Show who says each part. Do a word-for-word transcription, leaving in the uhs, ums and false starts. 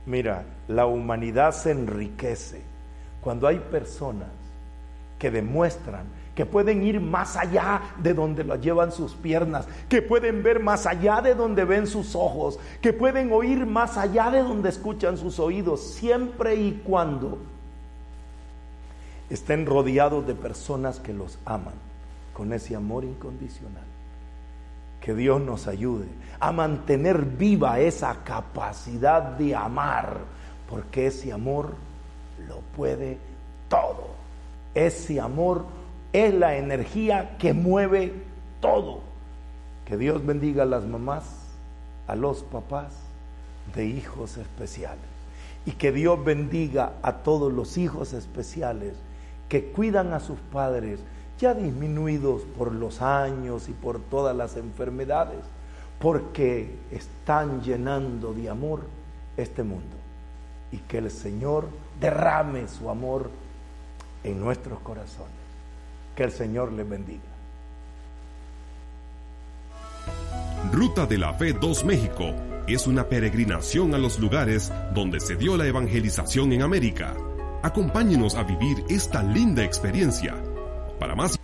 Speaker 1: Mira, la humanidad se enriquece cuando hay personas que demuestran que pueden ir más allá de donde lo llevan sus piernas, que pueden ver más allá de donde ven sus ojos, que pueden oír más allá de donde escuchan sus oídos, siempre y cuando estén rodeados de personas que los aman con ese amor incondicional. Que Dios nos ayude a mantener viva esa capacidad de amar, porque ese amor lo puede todo. Ese amor es la energía que mueve todo. Que Dios bendiga a las mamás, a los papás de hijos especiales, y que Dios bendiga a todos los hijos especiales que cuidan a sus padres ya disminuidos por los años y por todas las enfermedades, porque están llenando de amor este mundo. Y que el Señor derrame su amor en nuestros corazones. Que el Señor les bendiga.
Speaker 2: Ruta de la Fe dos México es una peregrinación a los lugares donde se dio la evangelización en América. Acompáñenos a vivir esta linda experiencia. Para más